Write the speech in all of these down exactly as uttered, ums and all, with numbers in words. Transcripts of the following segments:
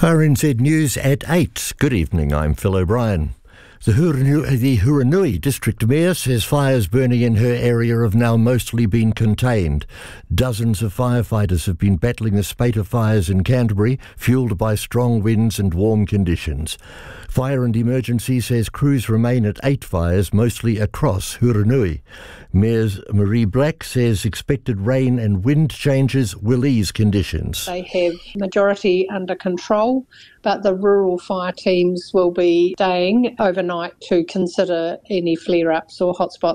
R N Z News at eight. Good evening, I'm Phil O'Brien. The Huranui, the Huranui District Mayor says fires burning in her area have now mostly been contained. Dozens of firefighters have been battling the spate of fires in Canterbury, fuelled by strong winds and warm conditions. Fire and Emergency says crews remain at eight fires, mostly across Huranui. Mayor Marie Black says expected rain and wind changes will ease conditions. They have majority under control, but the rural fire teams will be staying overnight to consider any flare-ups or hotspots.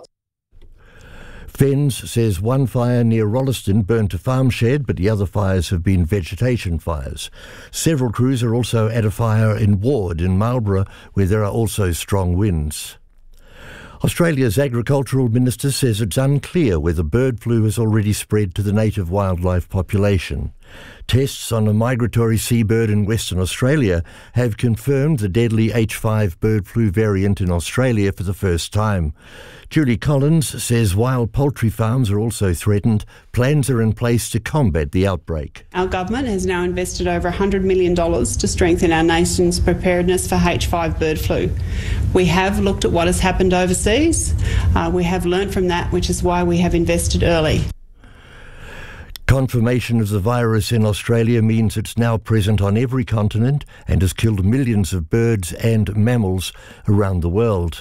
Fens says one fire near Rolleston burnt a farm shed, but the other fires have been vegetation fires. Several crews are also at a fire in Ward in Marlborough, where there are also strong winds. Australia's Agricultural Minister says it's unclear whether bird flu has already spread to the native wildlife population. Tests on a migratory seabird in Western Australia have confirmed the deadly H five bird flu variant in Australia for the first time. Julie Collins says while poultry farms are also threatened, plans are in place to combat the outbreak. Our government has now invested over one hundred million dollars to strengthen our nation's preparedness for H five bird flu. We have looked at what has happened overseas. Uh, we have learnt from that, which is why we have invested early. Confirmation of the virus in Australia means it's now present on every continent and has killed millions of birds and mammals around the world.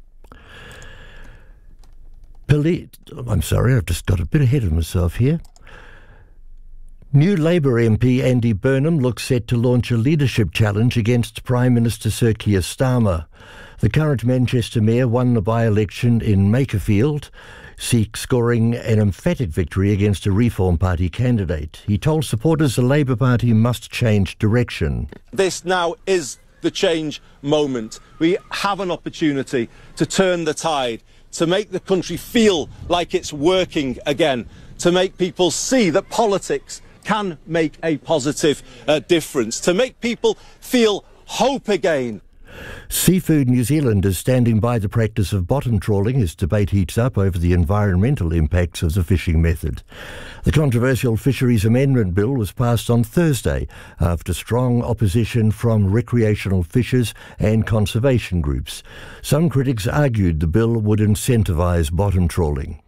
Poli- I'm sorry, I've just got a bit ahead of myself here. New Labour M P Andy Burnham looks set to launch a leadership challenge against Prime Minister Sir Keir Starmer. The current Manchester Mayor won the by-election in Makerfield, seeks scoring an emphatic victory against a Reform Party candidate. He told supporters the Labour Party must change direction. This now is the change moment. We have an opportunity to turn the tide, to make the country feel like it's working again, to make people see that politics can make a positive uh, difference, to make people feel hope again. Seafood New Zealand is standing by the practice of bottom trawling as debate heats up over the environmental impacts of the fishing method. The controversial Fisheries Amendment Bill was passed on Thursday after strong opposition from recreational fishers and conservation groups. Some critics argued the bill would incentivise bottom trawling.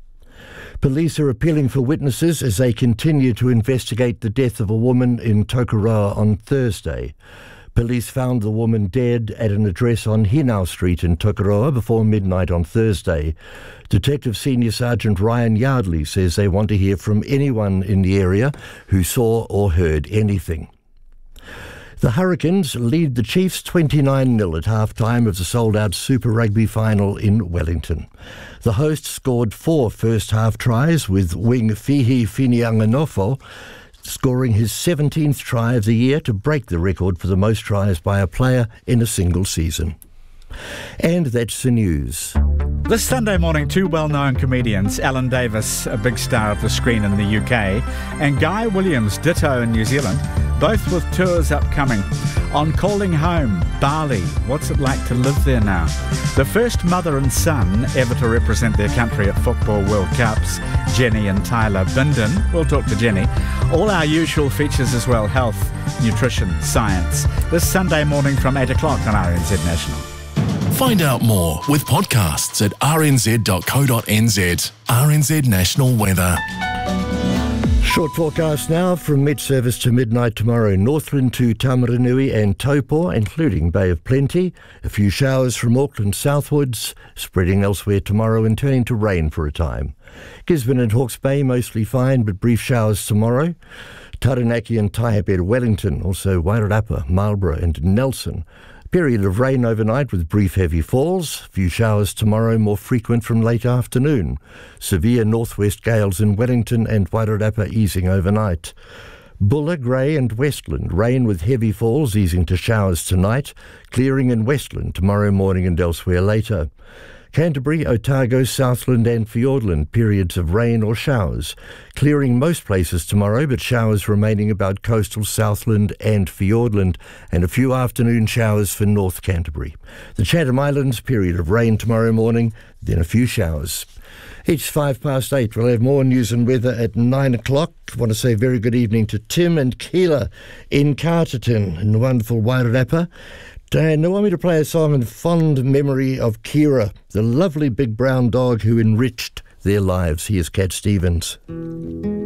Police are appealing for witnesses as they continue to investigate the death of a woman in Tokoroa on Thursday. Police found the woman dead at an address on Hinau Street in Tokoroa before midnight on Thursday. Detective Senior Sergeant Ryan Yardley says they want to hear from anyone in the area who saw or heard anything. The Hurricanes lead the Chiefs twenty-nine nil at half-time of the sold-out Super Rugby final in Wellington. The hosts scored four first-half tries, with wing Fihi Finianganofo scoring his seventeenth try of the year to break the record for the most tries by a player in a single season. And that's the news. This Sunday morning, two well-known comedians, Alan Davis, a big star of the screen in the U K, and Guy Williams, ditto in New Zealand, both with tours upcoming. On Calling Home, Bali, what's it like to live there now? The first mother and son ever to represent their country at Football World Cups, Jenny and Tyler Binden. We'll talk to Jenny. All our usual features as well, health, nutrition, science. This Sunday morning from eight o'clock on R N Z National. Find out more with podcasts at r n z dot co dot n z. R N Z National Weather. Short forecast now from mid-service to midnight tomorrow. Northland to Tamaranui and Taupo, including Bay of Plenty. A few showers from Auckland southwards, spreading elsewhere tomorrow and turning to rain for a time. Gisborne and Hawke's Bay mostly fine, but brief showers tomorrow. Taranaki and Taihape, Wellington, also Wairarapa, Marlborough and Nelson. Period of rain overnight with brief heavy falls. Few showers tomorrow, more frequent from late afternoon. Severe northwest gales in Wellington and Wairarapa easing overnight. Bulla, Grey and Westland, rain with heavy falls easing to showers tonight. Clearing in Westland tomorrow morning and elsewhere later. Canterbury, Otago, Southland and Fiordland, periods of rain or showers. Clearing most places tomorrow, but showers remaining about coastal Southland and Fiordland, and a few afternoon showers for North Canterbury. The Chatham Islands, period of rain tomorrow morning, then a few showers. It's five past eight. We'll have more news and weather at nine o'clock. I want to say very good evening to Tim and Keela in Carterton, in the wonderful Wairarapa. And they want me to play a song in fond memory of Kira, the lovely big brown dog who enriched their lives. Here's Cat Stevens.